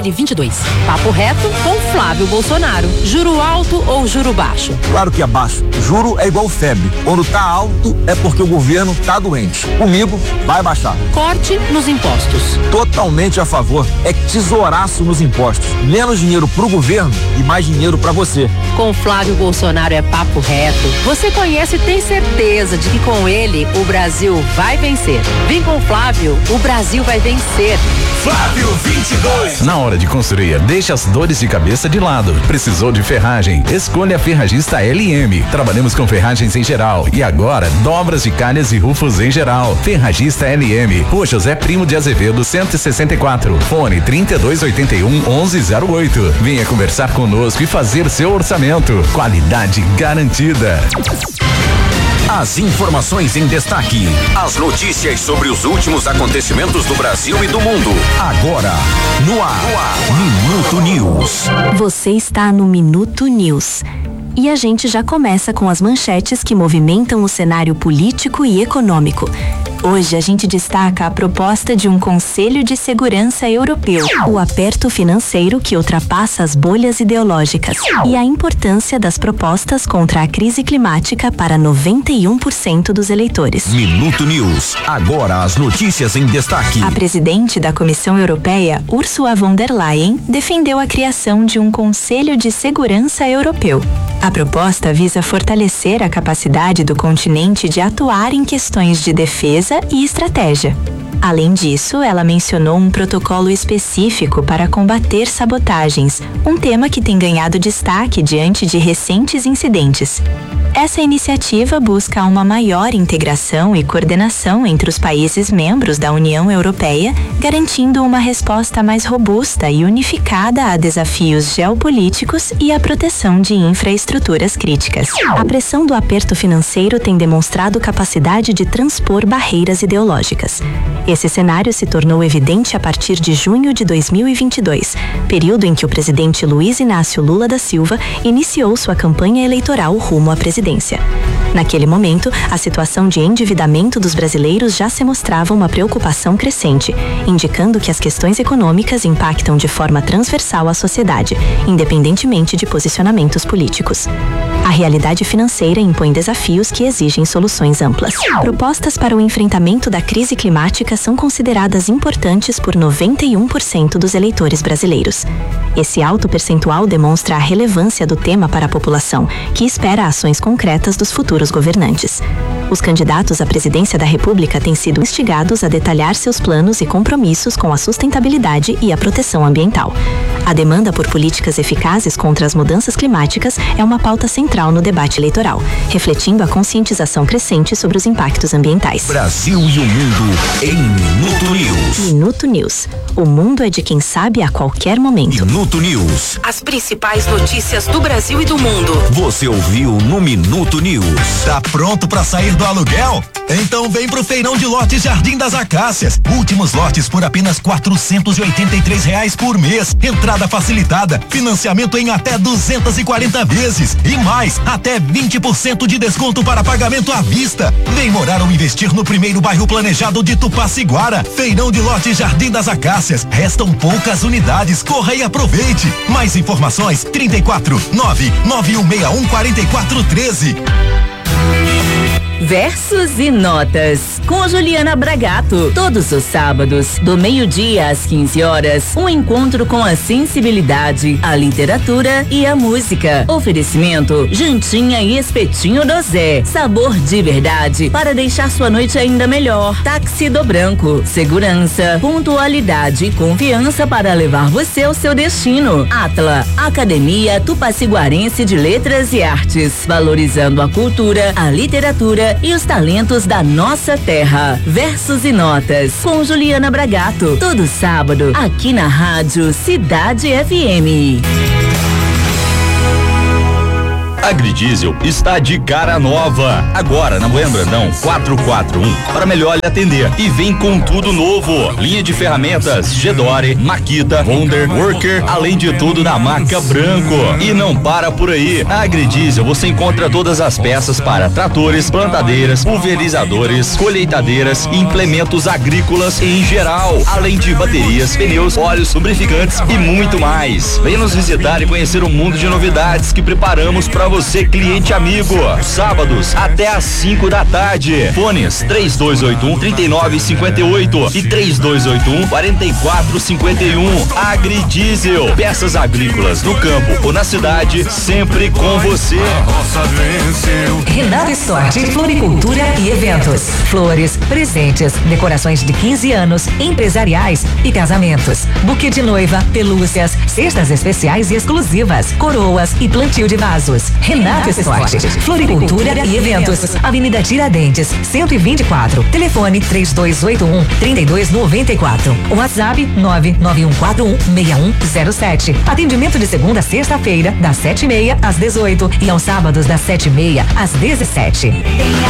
22. Papo reto com Flávio Bolsonaro. Juro alto ou juro baixo? Claro que é baixo. Juro é igual febre. Quando tá alto é porque o governo tá doente. Comigo vai baixar. Corte nos impostos. Totalmente a favor. É tesouraço nos impostos. Menos dinheiro pro governo e mais dinheiro pra você. Com Flávio Bolsonaro é papo reto. Você conhece e tem certeza de que com ele o Brasil vai vencer. Vem com Flávio, o Brasil vai vencer. Flávio 22. Na hora de construir, deixa as dores de cabeça de lado. Precisou de ferragem? Escolha a Ferragista LM. Trabalhamos com ferragens em geral e agora dobras de calhas e rufos em geral. Ferragista LM, Rua José Primo de Azevedo 164. Fone 3281-1108. Venha conversar conosco e fazer seu orçamento. Qualidade garantida. As informações em destaque. As notícias sobre os últimos acontecimentos do Brasil e do mundo. Agora, no ar. Minuto News. Você está no Minuto News. E a gente já começa com as manchetes que movimentam o cenário político e econômico. Hoje a gente destaca a proposta de um Conselho de Segurança Europeu, o aperto financeiro que ultrapassa as bolhas ideológicas e a importância das propostas contra a crise climática para 91% dos eleitores. Minuto News. Agora as notícias em destaque. A presidente da Comissão Europeia, Ursula von der Leyen, defendeu a criação de um Conselho de Segurança Europeu. A proposta visa fortalecer a capacidade do continente de atuar em questões de defesa e estratégia. Além disso, ela mencionou um protocolo específico para combater sabotagens, um tema que tem ganhado destaque diante de recentes incidentes. Essa iniciativa busca uma maior integração e coordenação entre os países membros da União Europeia, garantindo uma resposta mais robusta e unificada a desafios geopolíticos e a proteção de infraestruturas críticas. A pressão do aperto financeiro tem demonstrado capacidade de transpor barreiras ideológicas. Esse cenário se tornou evidente a partir de junho de 2022, período em que o presidente Luiz Inácio Lula da Silva iniciou sua campanha eleitoral rumo à presidência. Naquele momento, a situação de endividamento dos brasileiros já se mostrava uma preocupação crescente, indicando que as questões econômicas impactam de forma transversal a sociedade, independentemente de posicionamentos políticos. A realidade financeira impõe desafios que exigem soluções amplas. Propostas para o enfrentamento da crise climática são consideradas importantes por 91% dos eleitores brasileiros. Esse alto percentual demonstra a relevância do tema para a população, que espera ações concretas dos futuros governantes. Os candidatos à presidência da República têm sido instigados a detalhar seus planos e compromissos com a sustentabilidade e a proteção ambiental. A demanda por políticas eficazes contra as mudanças climáticas é uma pauta central no debate eleitoral, refletindo a conscientização crescente sobre os impactos ambientais. Brasil e o mundo em Minuto News. Minuto News. O mundo é de quem sabe a qualquer momento. Minuto News. As principais notícias do Brasil e do mundo. Você ouviu no Minuto News. Tá pronto pra sair do aluguel? Então vem pro feirão de lotes Jardim das Acácias. Últimos lotes por apenas R$483 por mês. Entrada facilitada, financiamento em até 240 vezes e mais, até 20% de desconto para pagamento à vista. Vem morar ou investir no primeiro bairro planejado de Tupaciguara. Feirão de lotes Jardim das Acácias. Restam poucas unidades. Corra e aproveite. Mais informações 34-99161-4413. Versos e Notas, com Juliana Bragato. Todos os sábados, do meio-dia às 15 horas, um encontro com a sensibilidade, a literatura e a música. Oferecimento, jantinha e espetinho do Zé. Sabor de verdade, para deixar sua noite ainda melhor. Táxi do Branco, segurança, pontualidade e confiança para levar você ao seu destino. Atla, Academia Tupaciguarense de Letras e Artes, valorizando a cultura, a literatura e os talentos da nossa terra. Versos e Notas, com Juliana Bragato, todo sábado, aqui na Rádio Cidade FM. Agridiesel está de cara nova. Agora na Moema Brandão 441 para melhor lhe atender. E vem com tudo novo. Linha de ferramentas Gedore, Makita, Wonder, Worker, além de tudo da marca Branco. E não para por aí. Na Agridiesel você encontra todas as peças para tratores, plantadeiras, pulverizadores, colheitadeiras e implementos agrícolas em geral. Além de baterias, pneus, óleos, lubrificantes e muito mais. Venha nos visitar e conhecer um mundo de novidades que preparamos para você, cliente amigo. Sábados até às 5 da tarde. Fones 3281-3958 e 3281-4451. Agridiesel. Peças agrícolas no campo ou na cidade, sempre com você. Renato Stort, floricultura e eventos. Flores, presentes, decorações de 15 anos, empresariais e casamentos. Buquê de noiva, pelúcias, cestas especiais e exclusivas, coroas e plantio de vasos. Renato Stort, floricultura e eventos. Avenida Tiradentes, 124. Telefone 3281-3294. WhatsApp 99141-6107. Atendimento de segunda a sexta-feira, das 7:30 às 18 e aos sábados das 7:30 às 17.